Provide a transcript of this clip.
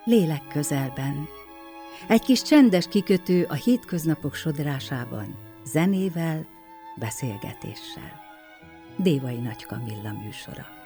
lélek közelben. Egy kis csendes kikötő a hétköznapok sodrásában, zenével, beszélgetéssel. Dévai Nagy Kamilla műsora.